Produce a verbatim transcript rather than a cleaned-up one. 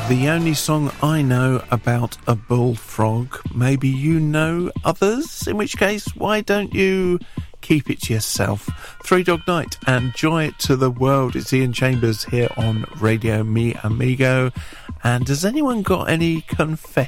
The only song I know about a bullfrog. Maybe you know others, in which case, why don't you keep it to yourself? Three Dog Night and Joy to the World. It's Ian Chambers here on Radio Mi Amigo. And has anyone got any confessions?